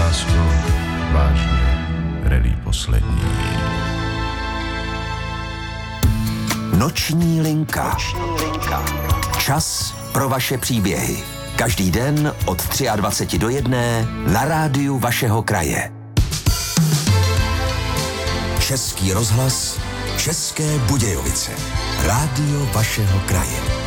lásku, vážně, rally poslední. Noční linka. Čas pro vaše příběhy. Každý den od 23 do 1 na rádiu vašeho kraje. Český rozhlas, České Budějovice. Rádio vašeho kraje.